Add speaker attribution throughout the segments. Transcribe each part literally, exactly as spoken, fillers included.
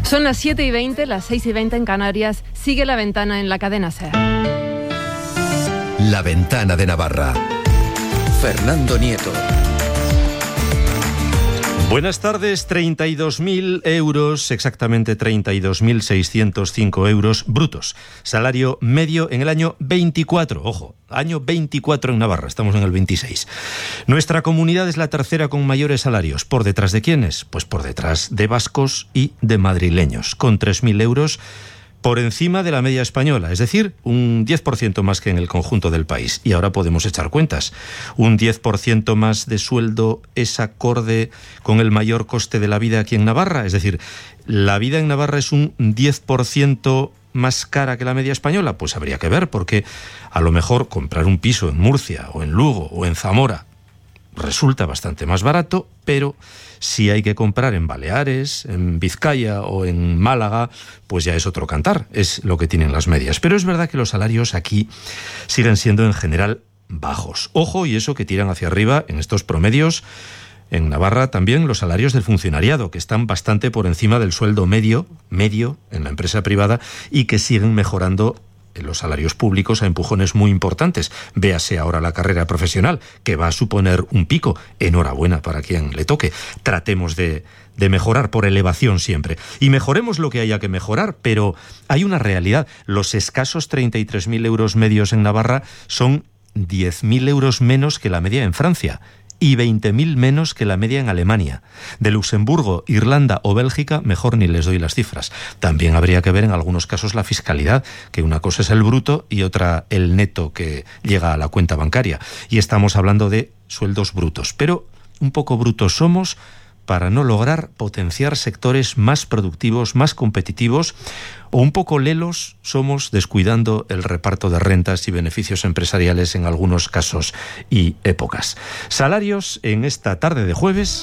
Speaker 1: Son las siete y veinte, las seis y veinte en Canarias. Sigue La Ventana en la cadena SER.
Speaker 2: La Ventana de Navarra. Fernando Nieto.
Speaker 3: Buenas tardes. Treinta y dos mil euros, exactamente treinta y dos mil seiscientos cinco euros brutos. Salario medio en el año veinticuatro. Ojo, año veinticuatro en Navarra, estamos en el veintiséis. Nuestra comunidad es la tercera con mayores salarios. ¿Por detrás de quiénes? Pues por detrás de vascos y de madrileños, con tres mil euros por encima de la media española, es decir, un diez por ciento más que en el conjunto del país. Y ahora podemos echar cuentas. Un diez por ciento más de sueldo es acorde con el mayor coste de la vida aquí en Navarra. Es decir, ¿la vida en Navarra es un diez por ciento más cara que la media española? Pues habría que ver, porque a lo mejor comprar un piso en Murcia o en Lugo o en Zamora resulta bastante más barato, pero si hay que comprar en Baleares, en Vizcaya o en Málaga, pues ya es otro cantar, es lo que tienen las medias. Pero es verdad que los salarios aquí siguen siendo en general bajos. Ojo, y eso que tiran hacia arriba en estos promedios. En Navarra también los salarios del funcionariado, que están bastante por encima del sueldo medio, medio en la empresa privada, y que siguen mejorando los salarios públicos a empujones muy importantes. Véase ahora la carrera profesional, que va a suponer un pico. Enhorabuena para quien le toque. Tratemos de, de mejorar por elevación siempre. Y mejoremos lo que haya que mejorar, pero hay una realidad. Los escasos treinta y tres mil euros medios en Navarra son diez mil euros menos que la media en Francia y veinte mil menos que la media en Alemania. De Luxemburgo, Irlanda o Bélgica, mejor ni les doy las cifras. También habría que ver en algunos casos la fiscalidad, que una cosa es el bruto y otra el neto que llega a la cuenta bancaria. Y estamos hablando de sueldos brutos. Pero un poco brutos somos para no lograr potenciar sectores más productivos, más competitivos, o un poco lelos somos descuidando el reparto de rentas y beneficios empresariales en algunos casos y épocas. Salarios en esta tarde de jueves.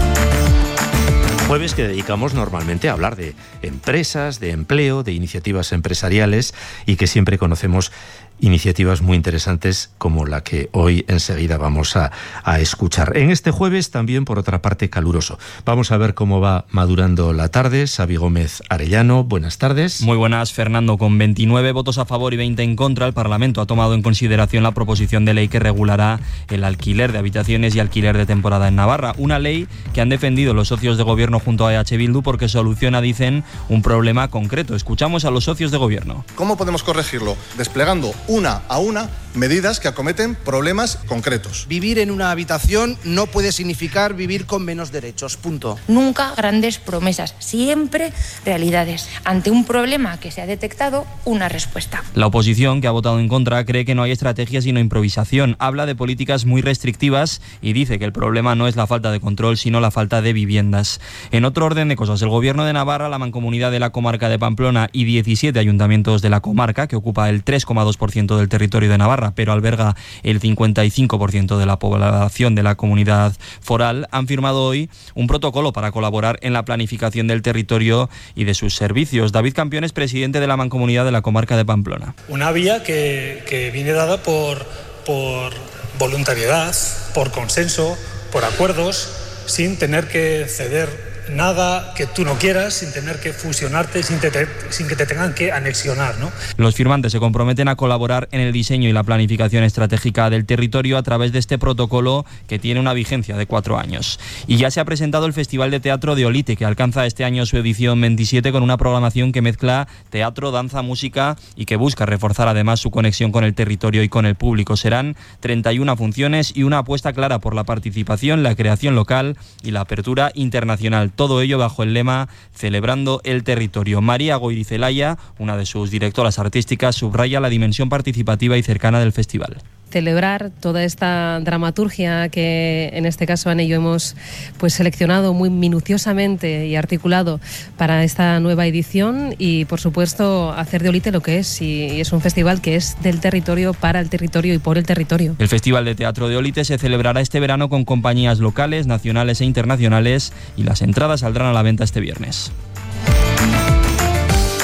Speaker 3: Jueves que dedicamos normalmente a hablar de empresas, de empleo, de iniciativas empresariales, y que siempre conocemos iniciativas muy interesantes como la que hoy enseguida vamos a, a escuchar. En este jueves también, por otra parte, caluroso. Vamos a ver cómo va madurando la tarde. Xavi Gómez Arellano, buenas tardes.
Speaker 4: Muy buenas, Fernando. Con veintinueve votos a favor y veinte en contra, el Parlamento ha tomado en consideración la proposición de ley que regulará el alquiler de habitaciones y alquiler de temporada en Navarra. Una ley que han defendido los socios de gobierno junto a E H Bildu porque soluciona, dicen, un problema concreto. Escuchamos a los socios de gobierno.
Speaker 5: ¿Cómo podemos corregirlo? Desplegando una a una medidas que acometen problemas concretos.
Speaker 6: Vivir en una habitación no puede significar vivir con menos derechos, punto.
Speaker 7: Nunca grandes promesas, siempre realidades. Ante un problema que se ha detectado, una respuesta.
Speaker 4: La oposición, que ha votado en contra, cree que no hay estrategia sino improvisación. Habla de políticas muy restrictivas y dice que el problema no es la falta de control, sino la falta de viviendas. En otro orden de cosas, el Gobierno de Navarra, la Mancomunidad de la Comarca de Pamplona y diecisiete ayuntamientos de la comarca, que ocupa el tres coma dos por ciento del territorio de Navarra, pero alberga el cincuenta y cinco por ciento de la población de la comunidad foral, han firmado hoy un protocolo para colaborar en la planificación del territorio y de sus servicios. David Campión es presidente de la Mancomunidad de la Comarca de Pamplona.
Speaker 8: Una vía que, que viene dada por, por voluntariedad, por consenso, por acuerdos, sin tener que ceder nada que tú no quieras, sin tener que fusionarte, sin, te, sin que te tengan que anexionar, ¿no?
Speaker 4: Los firmantes se comprometen a colaborar en el diseño y la planificación estratégica del territorio a través de este protocolo que tiene una vigencia de cuatro años. Y ya se ha presentado el Festival de Teatro de Olite, que alcanza este año su edición veintisiete con una programación que mezcla teatro, danza, música y que busca reforzar además su conexión con el territorio y con el público. Serán treinta y una funciones y una apuesta clara por la participación, la creación local y la apertura internacional. Todo ello bajo el lema Celebrando el Territorio. María Goirizelaya, una de sus directoras artísticas, subraya la dimensión participativa y cercana del festival.
Speaker 9: Celebrar toda esta dramaturgia que en este caso Ana y yo hemos pues seleccionado muy minuciosamente y articulado para esta nueva edición, y por supuesto hacer de Olite lo que es, y es un festival que es del territorio, para el territorio y por el territorio.
Speaker 4: El Festival de Teatro de Olite se celebrará este verano con compañías locales, nacionales e internacionales, y las entradas saldrán a la venta este viernes.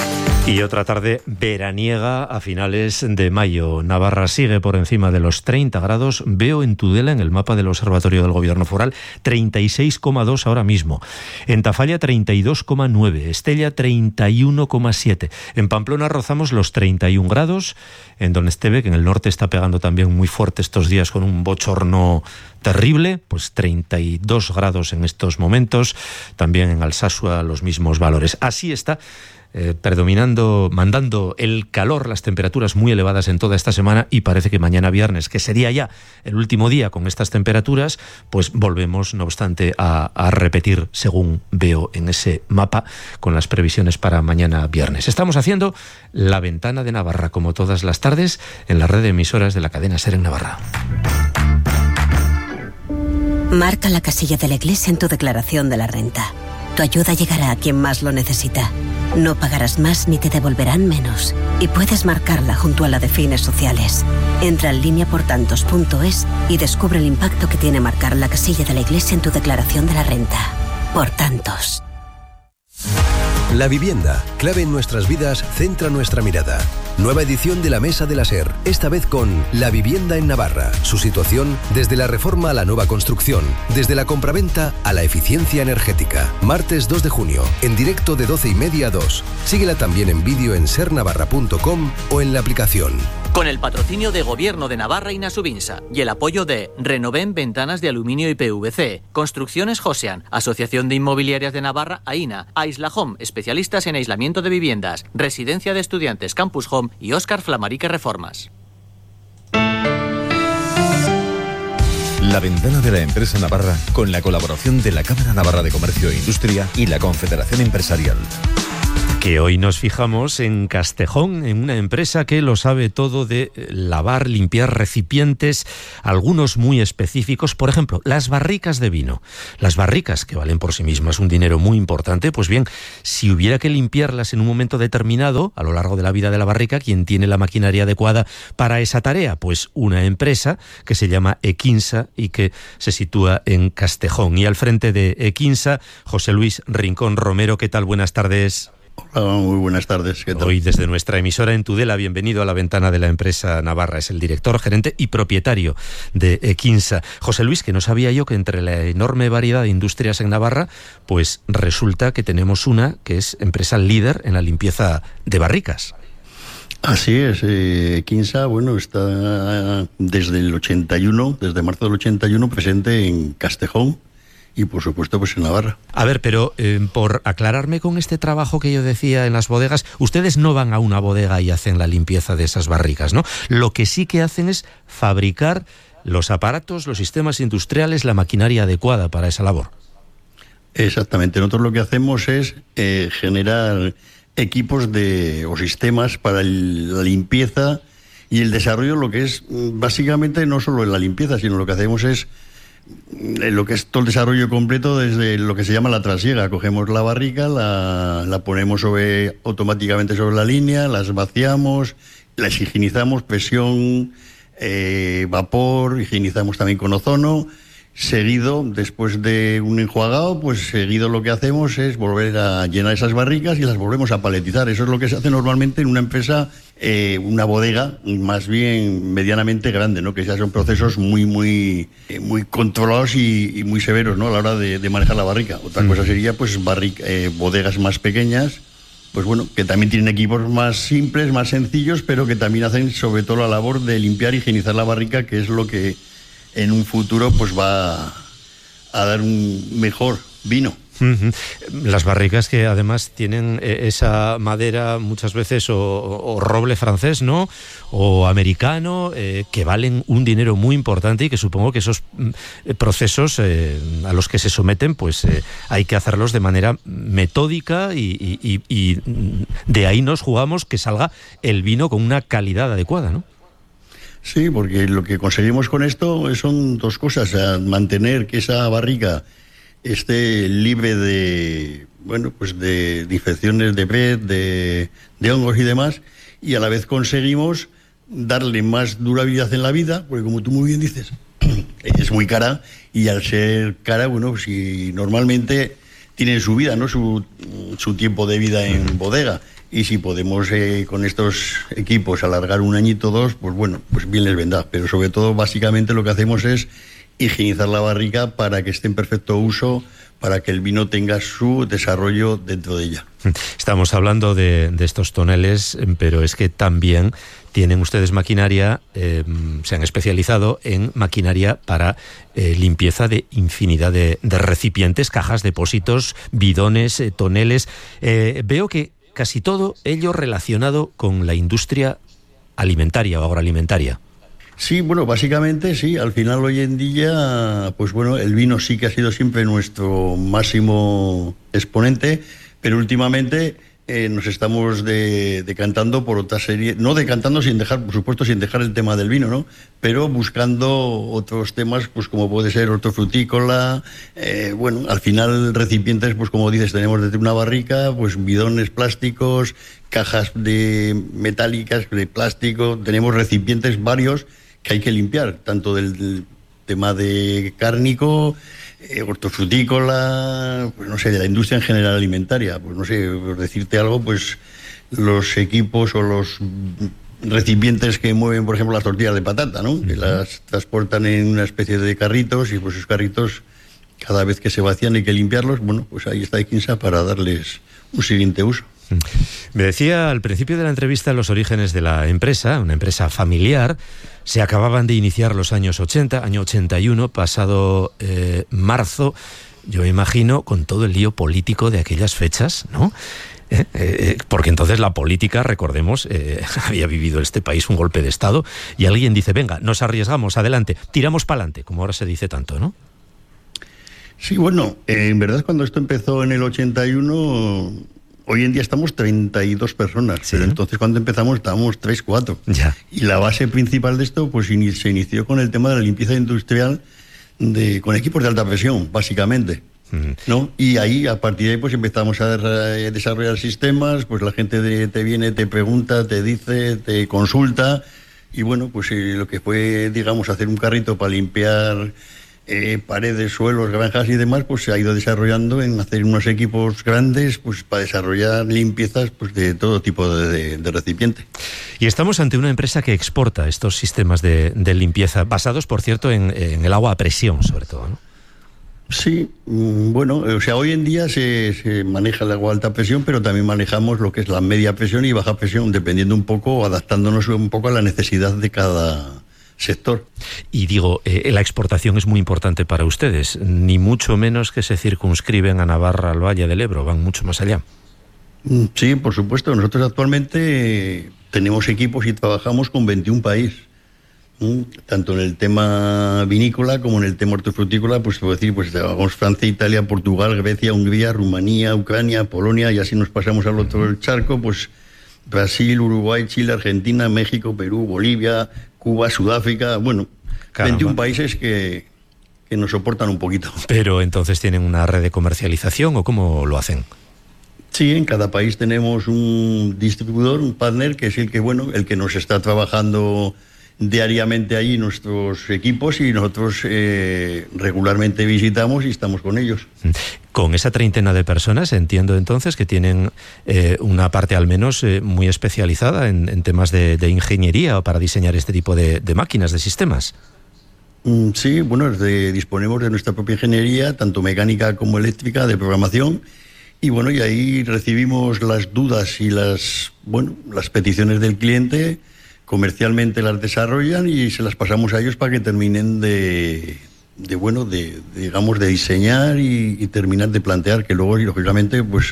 Speaker 3: Y otra tarde veraniega a finales de mayo. Navarra sigue por encima de los treinta grados. Veo en Tudela, en el mapa del Observatorio del Gobierno Foral, treinta y seis coma dos ahora mismo. En Tafalla, treinta y dos coma nueve. Estella, treinta y uno coma siete. En Pamplona rozamos los treinta y un grados. En Donesteve, que en el norte está pegando también muy fuerte estos días con un bochorno terrible, pues treinta y dos grados en estos momentos. También en Alsasua los mismos valores. Así está Eh, predominando, mandando el calor, las temperaturas muy elevadas en toda esta semana, y parece que mañana viernes, que sería ya el último día con estas temperaturas, pues volvemos, no obstante, a, a repetir, según veo en ese mapa, con las previsiones para mañana viernes. Estamos haciendo La Ventana de Navarra, como todas las tardes, en la red de emisoras de la cadena SER en Navarra.
Speaker 10: Marca la casilla de la Iglesia en tu declaración de la renta. Tu ayuda llegará a quien más lo necesita. No pagarás más ni te devolverán menos. Y puedes marcarla junto a la de fines sociales. Entra en línea por tantos punto es y descubre el impacto que tiene marcar la casilla de la Iglesia en tu declaración de la renta. Por tantos.
Speaker 2: La vivienda, clave en nuestras vidas, centra nuestra mirada. Nueva edición de la Mesa de la SER, esta vez con La vivienda en Navarra. Su situación desde la reforma a la nueva construcción, desde la compraventa a la eficiencia energética. Martes dos de junio, en directo de doce y media a dos. Síguela también en vídeo en ser navarra punto com o en la aplicación.
Speaker 11: Con el patrocinio de Gobierno de Navarra y Nasubinsa y el apoyo de Renoven Ventanas de Aluminio y P V C, Construcciones Josean, Asociación de Inmobiliarias de Navarra, AINA, Aisla Home, especialistas en aislamiento de viviendas, Residencia de Estudiantes Campus Home y Óscar Flamarique Reformas.
Speaker 12: La Ventana de la Empresa Navarra, con la colaboración de la Cámara Navarra de Comercio e Industria y la Confederación Empresarial.
Speaker 3: Que hoy nos fijamos en Castejón, en una empresa que lo sabe todo de lavar, limpiar recipientes, algunos muy específicos. Por ejemplo, las barricas de vino. Las barricas, que valen por sí mismas un dinero muy importante, pues bien, si hubiera que limpiarlas en un momento determinado, a lo largo de la vida de la barrica, ¿quién tiene la maquinaria adecuada para esa tarea? Pues una empresa que se llama Equinsa y que se sitúa en Castejón. Y al frente de Equinsa, José Luis Rincón Romero. ¿Qué tal? Buenas tardes.
Speaker 13: Hola, muy buenas tardes. ¿Qué tal?
Speaker 3: Hoy desde nuestra emisora en Tudela, bienvenido a La Ventana de la Empresa Navarra. Es el director, gerente y propietario de Equinsa. José Luis, que no sabía yo que entre la enorme variedad de industrias en Navarra, pues resulta que tenemos una que es empresa líder en la limpieza de barricas.
Speaker 13: Así es, eh, Equinsa, bueno, está desde el ochenta y uno, desde marzo del ochenta y uno, presente en Castejón. Y por supuesto pues en Navarra.
Speaker 3: A ver, pero eh, por aclararme con este trabajo que yo decía en las bodegas, ustedes no van a una bodega y hacen la limpieza de esas barricas, ¿no? Lo que sí que hacen es fabricar los aparatos, los sistemas industriales, la maquinaria adecuada para esa labor.
Speaker 13: Exactamente. Nosotros lo que hacemos es eh, generar equipos de o sistemas para el, la limpieza y el desarrollo, lo que es básicamente no solo en la limpieza, sino lo que hacemos es lo que es todo el desarrollo completo desde lo que se llama la trasiega. Cogemos la barrica, la, la ponemos sobre, automáticamente sobre la línea, las vaciamos, las higienizamos, presión, eh, vapor, higienizamos también con ozono. Seguido, después de un enjuagado, pues seguido lo que hacemos es volver a llenar esas barricas y las volvemos a paletizar. Eso es lo que se hace normalmente en una empresa, eh, una bodega más bien medianamente grande, ¿no? Que ya son procesos muy, muy, eh, muy controlados y, y muy severos, ¿no? A la hora de, de manejar la barrica. Otra mm. cosa sería, pues, barrica, eh, bodegas más pequeñas, pues bueno, que también tienen equipos más simples, más sencillos, pero que también hacen sobre todo la labor de limpiar y higienizar la barrica, que es lo que en un futuro pues va a dar un mejor vino.
Speaker 3: Uh-huh. Las barricas que además tienen esa madera muchas veces o, o roble francés, ¿no? O americano, eh, que valen un dinero muy importante y que supongo que esos eh, procesos eh, a los que se someten pues eh, hay que hacerlos de manera metódica y, y, y de ahí nos jugamos que salga el vino con una calidad adecuada, ¿no?
Speaker 13: Sí, porque lo que conseguimos con esto son dos cosas: o sea, mantener que esa barrica esté libre de, bueno, pues de, de infecciones de pez, de, de hongos y demás, y a la vez conseguimos darle más durabilidad en la vida, porque como tú muy bien dices, es muy cara, y al ser cara, bueno, si normalmente tiene su vida, ¿no? Su, su tiempo de vida en bodega. Y si podemos eh, con estos equipos alargar un añito o dos, pues bueno, pues bien les vendrá. Pero sobre todo, básicamente lo que hacemos es higienizar la barrica para que esté en perfecto uso, para que el vino tenga su desarrollo dentro de ella.
Speaker 3: Estamos hablando de, de estos toneles, pero es que también tienen ustedes maquinaria, eh, se han especializado en maquinaria para eh, limpieza de infinidad de, de recipientes, cajas, depósitos, bidones, eh, toneles. Eh, veo que casi todo ello relacionado con la industria alimentaria o agroalimentaria.
Speaker 13: Sí, bueno, básicamente sí, al final hoy en día, pues bueno, el vino sí que ha sido siempre nuestro máximo exponente, pero últimamente eh, nos estamos de, decantando por otra serie, no decantando sin dejar, por supuesto, sin dejar el tema del vino, ¿no? Pero buscando otros temas, pues como puede ser hortofrutícola, eh, bueno, al final recipientes, pues como dices, tenemos desde una barrica, pues bidones plásticos, cajas de metálicas, de plástico, tenemos recipientes varios que hay que limpiar, tanto del, del tema de cárnico, eh, hortofrutícola, pues no sé, de la industria en general alimentaria. Pues no sé, por decirte algo, pues los equipos o los recipientes que mueven, por ejemplo, las tortillas de patata, ¿no? Uh-huh. Que las transportan en una especie de carritos y pues esos carritos, cada vez que se vacían hay que limpiarlos. Bueno, pues ahí está Equinsa para darles un siguiente uso.
Speaker 3: Me decía al principio de la entrevista los orígenes de la empresa, una empresa familiar. Se acababan de iniciar los años ochenta, año ochenta y uno, pasado eh, marzo, yo me imagino, con todo el lío político de aquellas fechas, ¿no? Eh, eh, porque entonces la política, recordemos, eh, había vivido este país un golpe de Estado y alguien dice, venga, nos arriesgamos, adelante, tiramos para adelante, como ahora se dice tanto, ¿no?
Speaker 13: Sí, bueno, eh, en verdad cuando esto empezó en el ochenta y uno... Hoy en día estamos treinta y dos personas, ¿sí? Pero entonces cuando empezamos estábamos tres, cuatro.
Speaker 3: Ya.
Speaker 13: Y la base principal de esto pues in- se inició con el tema de la limpieza industrial de, con equipos de alta presión, básicamente. Mm. ¿No? Y ahí, a partir de ahí, pues empezamos a de- desarrollar sistemas, pues la gente de, te viene, te pregunta, te dice, te consulta, y bueno, pues eh, lo que fue, digamos, hacer un carrito para limpiar Eh, paredes, suelos, granjas y demás, pues se ha ido desarrollando en hacer unos equipos grandes, pues para desarrollar limpiezas pues de todo tipo de, de, de recipiente.
Speaker 3: Y estamos ante una empresa que exporta estos sistemas de, de limpieza, basados, por cierto, en, en el agua a presión, sobre todo, ¿no?
Speaker 13: Sí, bueno, o sea, hoy en día se, se maneja el agua a alta presión, pero también manejamos lo que es la media presión y baja presión, dependiendo un poco, adaptándonos un poco a la necesidad de cada sector.
Speaker 3: Y digo, eh, la exportación es muy importante para ustedes, ni mucho menos que se circunscriben a Navarra, al Valle del Ebro, van mucho más allá.
Speaker 13: Sí, por supuesto. Nosotros actualmente tenemos equipos y trabajamos con veintiún países, ¿sí? Tanto en el tema vinícola como en el tema hortofrutícola, pues puedo decir, pues trabajamos Francia, Italia, Portugal, Grecia, Hungría, Rumanía, Ucrania, Polonia, y así nos pasamos al otro charco, pues Brasil, Uruguay, Chile, Argentina, México, Perú, Bolivia, Cuba, Sudáfrica, bueno, Caramba. veintiún países que, que nos soportan un poquito.
Speaker 3: Pero entonces tienen una red de comercialización, ¿o cómo lo hacen?
Speaker 13: Sí, en cada país tenemos un distribuidor, un partner, que es el que, bueno, el que nos está trabajando diariamente allí nuestros equipos, y nosotros eh, regularmente visitamos y estamos con ellos.
Speaker 3: Con esa treintena de personas, entiendo entonces que tienen eh, una parte al menos eh, muy especializada en, en temas de, de ingeniería para diseñar este tipo de, de máquinas, de sistemas.
Speaker 13: Mm, sí, bueno, de, disponemos de nuestra propia ingeniería, tanto mecánica como eléctrica, de programación, y bueno, y ahí recibimos las dudas y las, bueno, las peticiones del cliente. Comercialmente las desarrollan y se las pasamos a ellos para que terminen de, de bueno, de, de digamos, de diseñar y, y terminar de plantear, que luego, lógicamente, pues,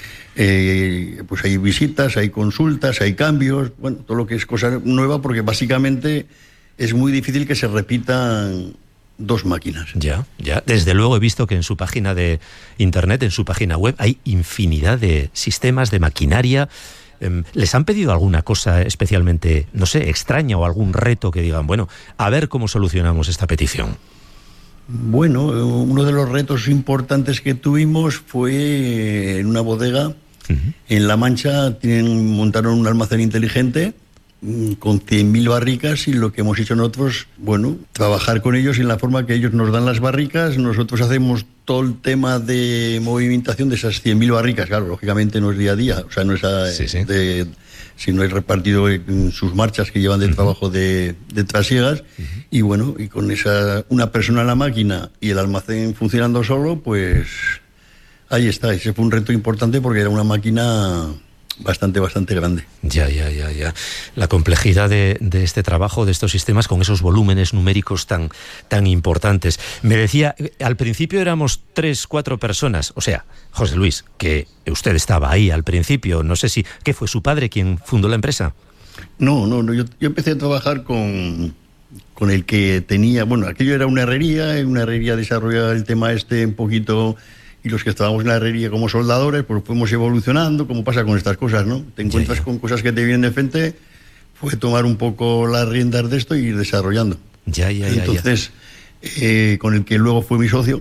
Speaker 13: eh, pues hay visitas, hay consultas, hay cambios, bueno, todo lo que es cosa nueva, porque básicamente es muy difícil que se repitan dos máquinas.
Speaker 3: Ya, ya. Desde luego he visto que en su página de internet, en su página web, hay infinidad de sistemas, de maquinaria. ¿Les han pedido alguna cosa especialmente, no sé, extraña, o algún reto que digan, bueno, a ver cómo solucionamos esta petición?
Speaker 13: Bueno, uno de los retos importantes que tuvimos fue en una bodega, uh-huh. en La Mancha, tienen, montaron un almacén inteligente con cien mil barricas, y lo que hemos hecho nosotros, bueno, trabajar con ellos en la forma que ellos nos dan las barricas. Nosotros hacemos todo el tema de movimentación de esas cien mil barricas. Claro, lógicamente no es día a día, o sea, no es a, sí, sí. De, sino es repartido en sus marchas que llevan de uh-huh. trabajo de, de trasiegas, uh-huh. y bueno, y con esa una persona en la máquina y el almacén funcionando solo, pues ahí está. Ese fue un reto importante porque era una máquina bastante, bastante grande.
Speaker 3: Ya, ya, ya, ya. La complejidad de, de este trabajo, de estos sistemas, con esos volúmenes numéricos tan, tan importantes. Me decía, al principio éramos tres, cuatro personas, o sea, José Luis, que usted estaba ahí al principio, no sé si, ¿qué fue su padre quien fundó la empresa?
Speaker 13: No, no, no, yo, yo empecé a trabajar con, con el que tenía, bueno, aquello era una herrería, en una herrería desarrollaba el tema este un poquito. Y los que estábamos en la herrería como soldadores, pues fuimos evolucionando, como pasa con estas cosas, ¿no? Te encuentras sí, con cosas que te vienen de frente, fue tomar un poco las riendas de esto y ir desarrollando.
Speaker 3: Ya, ya, ya.
Speaker 13: Entonces, ya. Eh, con el que luego fue mi socio,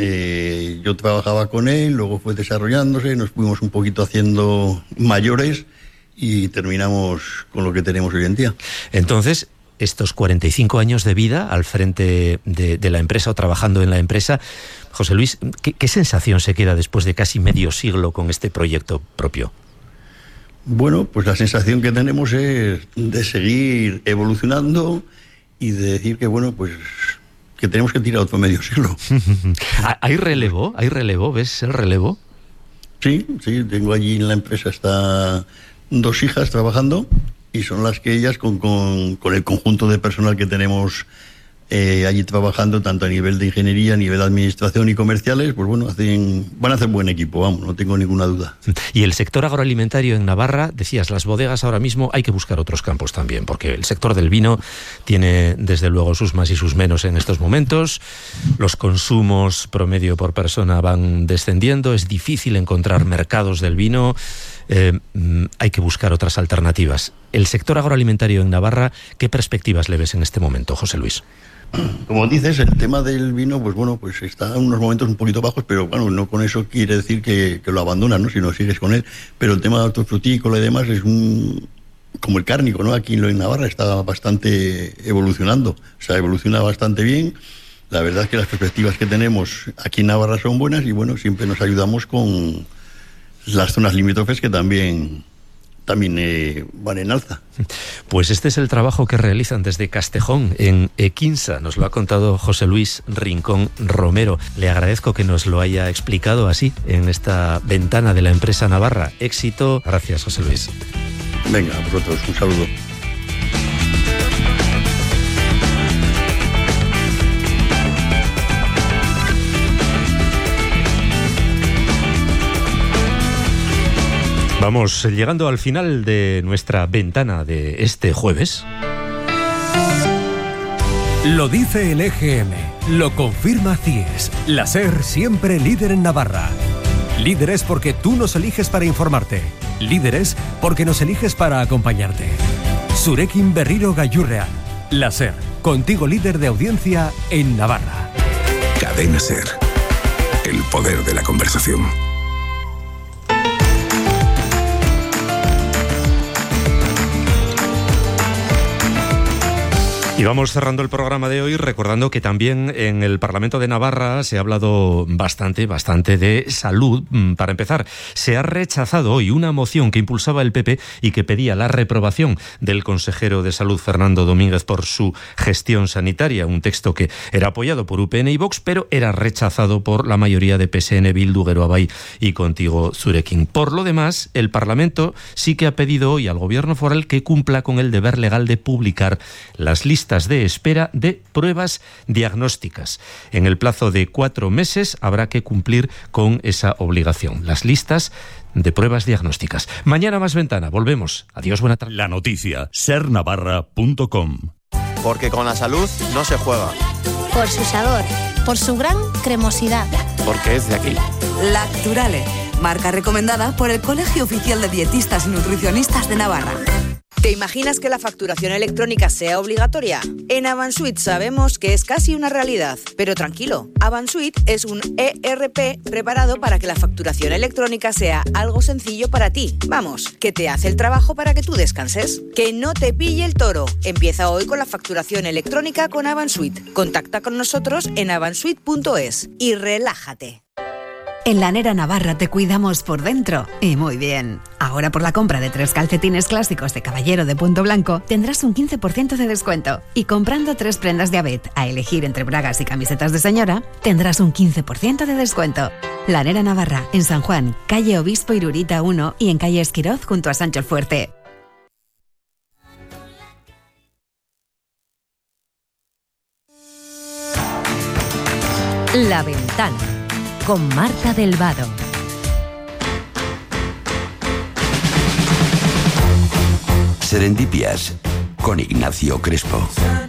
Speaker 13: eh, yo trabajaba con él, luego fue desarrollándose, nos fuimos un poquito haciendo mayores y terminamos con lo que tenemos hoy en día.
Speaker 3: Entonces, estos cuarenta y cinco años de vida al frente de, de la empresa o trabajando en la empresa, José Luis, ¿qué, ¿qué sensación se queda después de casi medio siglo con este proyecto propio?
Speaker 13: Bueno, pues la sensación que tenemos es de seguir evolucionando y de decir que, bueno, pues que tenemos que tirar otro medio siglo.
Speaker 3: ¿Hay relevo? ¿Hay relevo? ¿Ves el relevo?
Speaker 13: Sí, sí, tengo allí en la empresa está dos hijas trabajando y son las que ellas con, con, con el conjunto de personal que tenemos Eh, allí trabajando, tanto a nivel de ingeniería, a nivel de administración y comerciales, pues bueno, hacen, van a hacer buen equipo, vamos, no tengo ninguna duda.
Speaker 3: Y el sector agroalimentario en Navarra, decías, las bodegas ahora mismo, hay que buscar otros campos también, porque el sector del vino tiene desde luego sus más y sus menos en estos momentos, los consumos promedio por persona van descendiendo, es difícil encontrar mercados del vino, eh, hay que buscar otras alternativas. El sector agroalimentario en Navarra, ¿qué perspectivas le ves en este momento, José Luis?
Speaker 13: Como dices, el tema del vino, pues bueno, pues está en unos momentos un poquito bajos, pero bueno, no con eso quiere decir que, que lo abandonas, ¿no? Si no sigues con él. Pero el tema de hortofrutícola y demás es un, como el cárnico, ¿no? Aquí en Navarra está bastante evolucionando, o sea, evoluciona bastante bien. La verdad es que las perspectivas que tenemos aquí en Navarra son buenas y bueno, siempre nos ayudamos con las zonas limítrofes que también... también eh, van en alza.
Speaker 3: Pues este es el trabajo que realizan desde Castejón, en Equinsa. Nos lo ha contado José Luis Rincón Romero. Le agradezco que nos lo haya explicado así, en esta ventana de la empresa Navarra. Éxito. Gracias, José Luis.
Speaker 13: Venga, a vosotros, un saludo.
Speaker 3: Vamos llegando al final de nuestra ventana de este jueves.
Speaker 14: Lo dice el E G M, lo confirma C I E S. La SER siempre líder en Navarra. Líderes porque tú nos eliges para informarte. Líderes porque nos eliges para acompañarte. Zurekin Berriro Gaiurrean. La SER, contigo líder de audiencia en Navarra.
Speaker 15: Cadena SER. El poder de la conversación.
Speaker 3: Y vamos cerrando el programa de hoy recordando que también en el Parlamento de Navarra se ha hablado bastante, bastante de salud. Para empezar, se ha rechazado hoy una moción que impulsaba el P P y que pedía la reprobación del consejero de Salud Fernando Domínguez por su gestión sanitaria. Un texto que era apoyado por U P N y Vox, pero era rechazado por la mayoría de P S N, Bildu, Gero Abay y Contigo Zurekin. Por lo demás, el Parlamento sí que ha pedido hoy al Gobierno foral que cumpla con el deber legal de publicar las listas de espera de pruebas diagnósticas. En el plazo de cuatro meses habrá que cumplir con esa obligación. Las listas de pruebas diagnósticas. Mañana más ventana. Volvemos. Adiós, buena tarde.
Speaker 15: La noticia, ser navarra punto com.
Speaker 16: Porque con la salud no se juega.
Speaker 17: Por su sabor. Por su gran cremosidad.
Speaker 16: Porque es de aquí.
Speaker 18: Lacturale, marca recomendada por el Colegio Oficial de Dietistas y Nutricionistas de Navarra. ¿Te imaginas que la facturación electrónica sea obligatoria? En Avansuit sabemos que es casi una realidad, pero tranquilo, Avansuit es un E R P preparado para que la facturación electrónica sea algo sencillo para ti. Vamos, que te hace el trabajo para que tú descanses. Que no te pille el toro. Empieza hoy con la facturación electrónica con Avansuit. Contacta con nosotros en avansuit punto es y relájate.
Speaker 19: En Lanera Navarra te cuidamos por dentro y muy bien. Ahora por la compra de tres calcetines clásicos de caballero de punto blanco tendrás un quince por ciento de descuento y comprando tres prendas de Abet a elegir entre bragas y camisetas de señora tendrás un quince por ciento de descuento. Lanera Navarra, en San Juan, calle Obispo Irurita uno y en calle Esquiroz junto a Sancho el Fuerte.
Speaker 20: La Ventana con Marta del Vado.
Speaker 21: Serendipias con Ignacio Crespo.